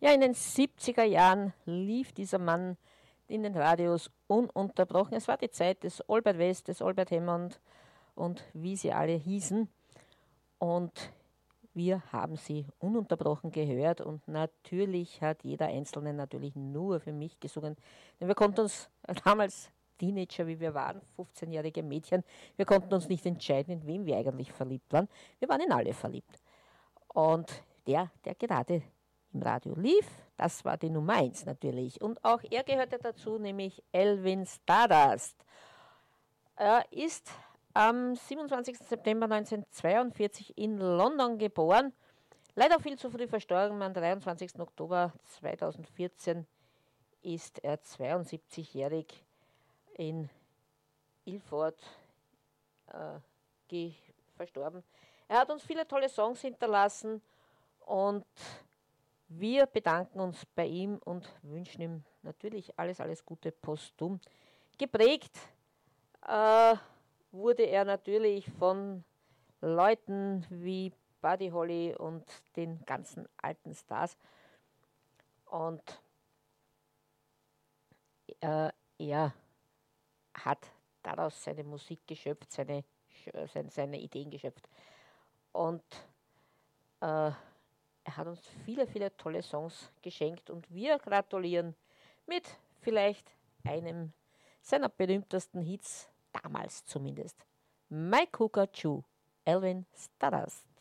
Ja, in den 70er Jahren lief dieser Mann in den Radios ununterbrochen. Es war die Zeit des Albert West, des Albert Hammond und wie sie alle hießen. Und wir haben sie ununterbrochen gehört und natürlich hat jeder Einzelne natürlich nur für mich gesungen. Denn wir konnten uns damals Teenager, wie wir waren, 15-jährige Mädchen, wir konnten uns nicht entscheiden, in wem wir eigentlich verliebt waren. Wir waren in alle verliebt. Und der gerade im Radio lief, das war die Nummer 1 natürlich. Und auch er gehörte dazu, nämlich Elvin Stardust. Er ist am 27. September 1942 in London geboren. Leider viel zu früh verstorben. Am 23. Oktober 2014 ist er 72-jährig in Ilford verstorben. Er hat uns viele tolle Songs hinterlassen und wir bedanken uns bei ihm und wünschen ihm natürlich alles, alles Gute posthum. Geprägt wurde er natürlich von Leuten wie Buddy Holly und den ganzen alten Stars. Und er hat daraus seine Musik geschöpft, seine Ideen geschöpft. Und er hat uns viele, viele tolle Songs geschenkt und wir gratulieren mit vielleicht einem seiner berühmtesten Hits, damals zumindest. My Cuckoo, Elvin Stardust.